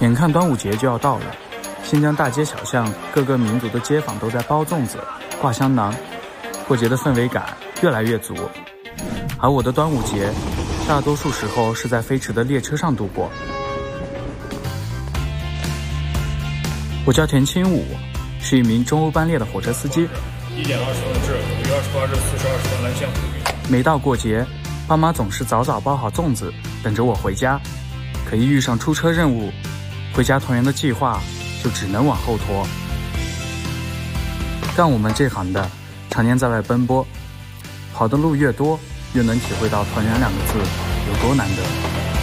眼看端午节就要到了，新疆大街小巷各个民族的街坊都在包粽子、挂香囊，过节的氛围感越来越足。而我的端午节，大多数时候是在飞驰的列车上度过。我叫田清武，是一名中欧班列的火车司机。 1点20分至5月28日42时分来线回运。 每到过节，爸妈总是早早包好粽子，等着我回家。可一遇上出车任务，回家团圆的计划就只能往后拖。干我们这行的，常年在外奔波，跑的路越多，越能体会到团圆2个字有多难得。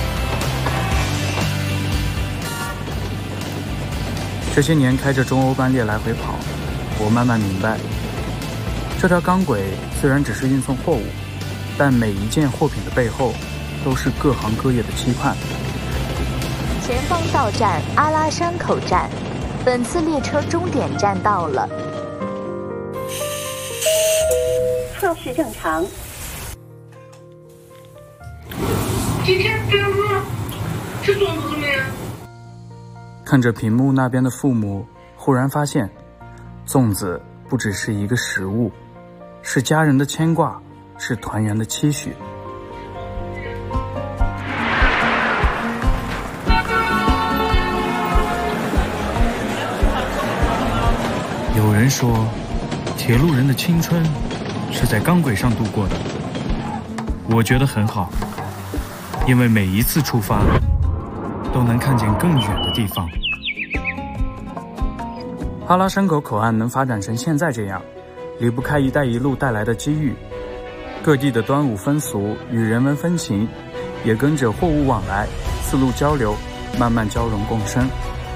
这些年开着中欧班列来回跑，我慢慢明白，这条钢轨虽然只是运送货物，但每一件货品的背后都是各行各业的期盼。 前方到站阿拉山口站，本次列车终点站到了。 测试正常。 今天这个吃粽子没？ 看着屏幕那边的父母，忽然发现，粽子不只是一个食物，是家人的牵挂，是团圆的期许。有人说，铁路人的青春是在钢轨上度过的。我觉得很好，因为每一次出发都能看见更远的地方。阿拉山口口岸能发展成现在这样，离不开“一带一路”带来的机遇。各地的端午风俗与人文风情，也跟着货物往来、丝路交流，慢慢交融共生。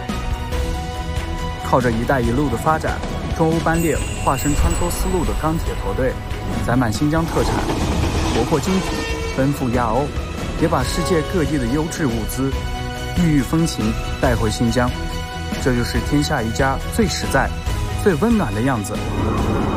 靠着“一带一路”的发展，中欧班列化身穿梭丝路的钢铁驼队，载满新疆特产，国货精品奔赴亚欧，也把世界各地的优质物资、异域风情带回新疆。这就是天下一家最实在、最温暖的样子。